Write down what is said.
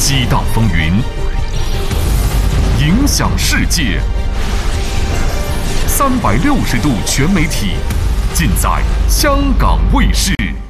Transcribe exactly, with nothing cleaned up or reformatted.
激荡风云，影响世界。三百六十度全媒体，尽在香港卫视。